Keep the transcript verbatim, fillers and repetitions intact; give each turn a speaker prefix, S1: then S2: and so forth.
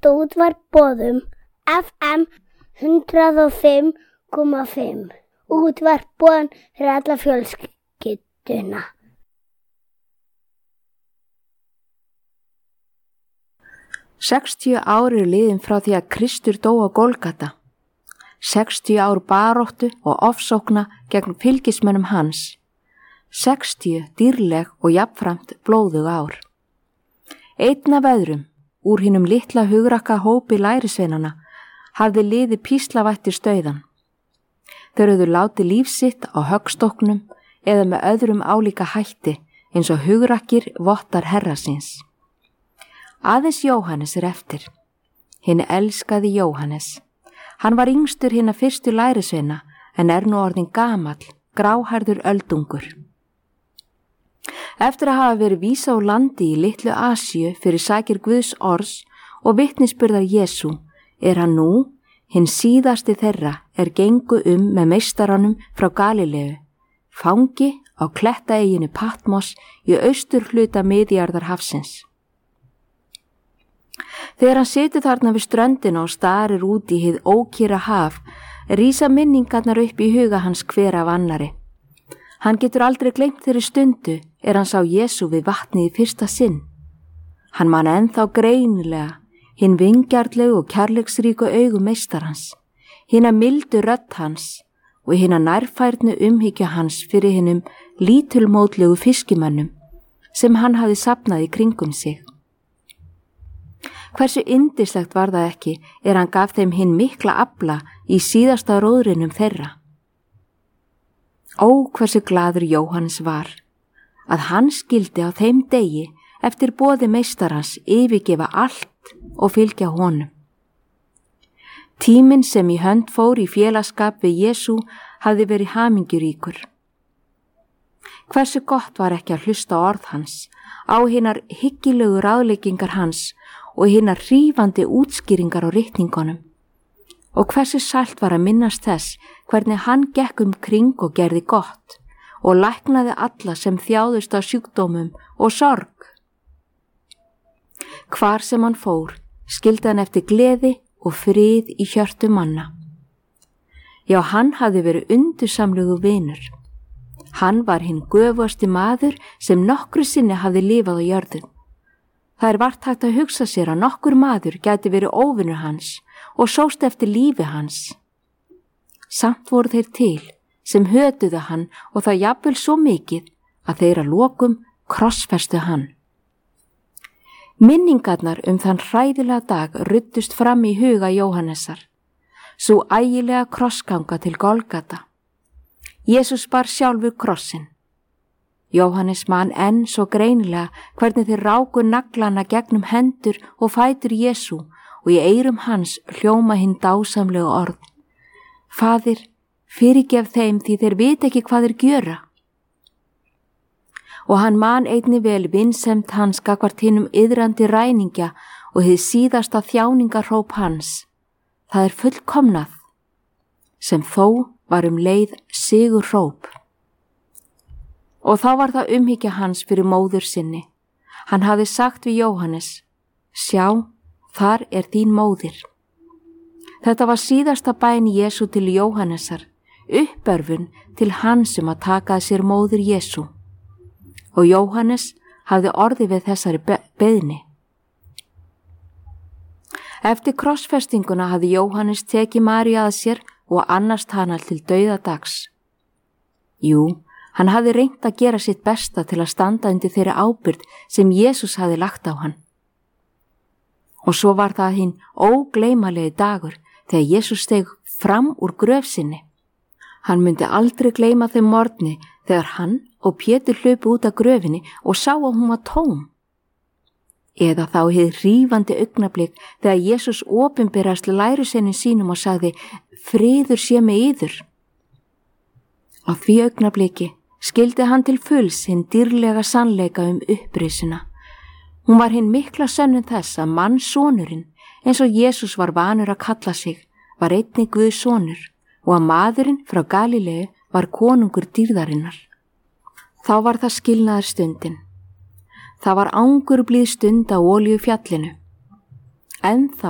S1: Útvarpsboðum F M hundrað og fimm komma fimm. Útvarpsboðum fyrir alla fjölskylduna.
S2: Sextíu ár eru liðin frá því að Kristur dó á Golgata. Sextíu ár baráttu og ofsókna gegn fylgismönnum hans. Sextíu dýrleg og jafnframt blóðug ár. Einn af öðrum, úr hinum litla hugrakka hópi lærisveinana, hafði liðið píslavættir stauðan. Þeir höfðu látið líf sitt á höggstokknum eða með öðrum álíka hætti eins og hugrakkir vottar herra síns. Aðeins Jóhannes er eftir. Hinn elskaði Jóhannes. Hann var yngstur hinna fyrstu lærisveina en er nú orðinn gamall, gráhærður öldungur. Eftir að hafa verið vísa úr landi í litlu Asíu fyrir sakir Guðs orðs og vitnisburðar Jesú, er hann nú, hinn síðasti þeirra er gengu um með meistaranum frá Galileu, fangi á klettaeyjunni Patmos í austur hluta Miðjarðarhafsins. Þegar hann situr þarna við ströndina og starir út í hið ókyrra haf, rísa minningarnar upp í huga hans hver af annari. Hann getur aldrei gleymt þeirri stundu er hann sá Jesú við vatnið í fyrsta sinn. Hann man ennþá greinilega hinn vingjarnlegu og kærleiksríku augu meistarans, hinna mildu rödd hans og hinna nærfærnu umhyggja hans fyrir hinnum lítulmótlegu fiskimönnum sem hann hafði safnað í kringum sig. Hversu yndislegt var það ekki er hann gaf þeim hinn mikla afla í síðasta róðrinum þeirra. Ó, hversu glaður Jóhannes var, að hann skildi á þeim degi eftir boði meistarans yfirgefa allt og fylgja honum. Tíminn sem í hönd fór í félagsskap við Jesú hafði verið hamingjuríkur. Hversu gott var ekki að hlusta á orð hans, á hinnar hyggilegu ráðleggingar hans og hinnar hrífandi útskýringar á ritningunum. Og hversu sælt var að minnast þess hvernig hann gekk um kring og gerði gott og læknaði alla sem þjáðust af sjúkdómum og sorg. Hvar sem hann fór, skildi hann eftir gleði og frið í hjörtu manna. Já, hann hafði verið undursamlegu vinur. Hann var hinn göfugasti maður sem nokkru sinni hafði lifað á jörðu. Það er vart hægt að hugsa sér að nokkur maður gæti verið óvinur hans og sóst eftir lífi hans. Samt voru þeir til sem hötuðu hann og það jafnvel svo mikið að þeir að lokum krossfestu hann. Minningarnar um þann hræðilega dag ruddust fram í huga Jóhannesar, svo ægilega krossganga til Golgata. Jesús bar sjálfur krossin. Jóhannes man enn svo greinilega hvernig þeir ráku naglana gegnum hendur og fætur Jesú og í eyrum hans hljóma hinn dásamlegu orð. Faðir, fyrirgef þeim því þeir vita ekki hvað þeir gjöra. Og hann man einnig vel vinsemd hans gagnvart hinum iðrandi ræningja og hið síðasta þjáningarhróp hans. Það er fullkomnað, sem þó var um leið sigurhróp. Og þá var það umhyggja hans fyrir móður sinni. Hann hafði sagt við Jóhannes, sjá, þar er þín móðir. Þetta var síðasta bæn Jesú til Jóhannesar, uppörfun til hans um að taka að sér móður Jesú. Og Jóhannes hafði orðið við þessari be- beiðni. Eftir krossfestinguna hafði Jóhannes tekið Maríu að sér og annast hana til dauðadags. Jú, hann hafði reynt að gera sitt besta til að standa undir þeirri ábyrgð sem Jesús hafði lagt á hann. Og svo var það hinn ógleymanlegi dagur þegar Jesús steig fram úr gröf sinni. Hann myndi aldrei gleyma þeim morgni þegar hann og Pétur hlupu út af gröfinni og sá að hún var tóm. Eða þá hið hrífandi augnablik þegar Jesús opinberast lærisveinum sínum og sagði, friður sé með yður. Á því augnabliki skildi hann til fulls hinn dýrlega sannleika um upprisuna. Hún var hinn mikla sönnun þess að mannssonurinn, eins og Jesús var vanur að kalla sig, var einnig Guðs sonur og að maðurinn frá Galileu var konungur dýrðarinnar. Þá var það skilnaðar stundin. Það var angurblíð stund á Olíufjallinu. Ennþá